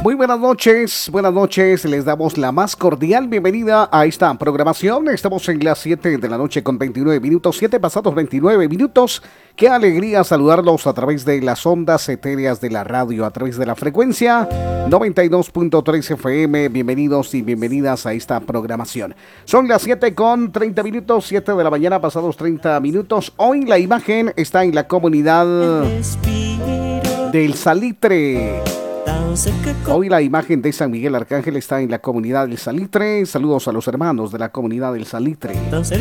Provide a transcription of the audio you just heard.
Muy buenas noches, les damos la más cordial bienvenida a esta programación. Estamos en las 7 de la noche con 29 minutos, 7 pasados 29 minutos. Qué alegría saludarlos a través de las ondas etéreas de la radio, a través de la frecuencia 92.3 FM. Bienvenidos y bienvenidas a esta programación. Son las 7 con 30 minutos, 7 de la mañana pasados 30 minutos. Hoy la imagen está en la comunidad del Salitre. Hoy la imagen de San Miguel Arcángel está en la comunidad del Salitre. Saludos a los hermanos de la comunidad del Salitre.